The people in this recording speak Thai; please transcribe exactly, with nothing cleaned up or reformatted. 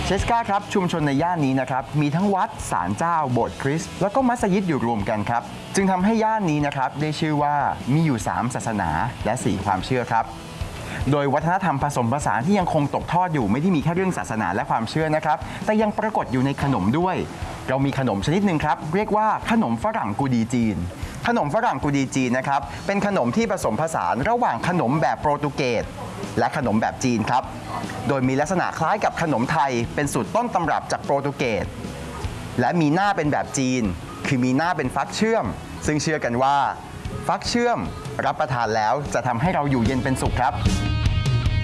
เชสกาครับชุมชนในย่านนี้นะครับมีทั้งวัดศาลเจ้าโบสถ์คริสต์แล้วก็มัสยิดอยู่รวมกันครับจึงทำให้ย่านนี้นะครับได้ชื่อว่ามีอยู่สามศาสนาและสี่ความเชื่อครับโดยวัฒนธรรมผสมผสานที่ยังคงตกทอดอยู่ไม่ได้มีแค่เรื่องศาสนาและความเชื่อนะครับแต่ยังปรากฏอยู่ในขนมด้วยเรามีขนมชนิดหนึ่งครับเรียกว่าขนมฝรั่งกูดีจีนขนมฝรั่งกูดีจีนนะครับเป็นขนมที่ผสมผสานระหว่างขนมแบบโปรตุเกสและขนมแบบจีนครับโดยมีลักษณะคล้ายกับขนมไทยเป็นสูตรต้นตำรับจากโปรตุเกสและมีหน้าเป็นแบบจีนคือมีหน้าเป็นฟักเชื่อมซึ่งเชื่อกันว่าฟักเชื่อมรับประทานแล้วจะทำให้เราอยู่เย็นเป็นสุขครับ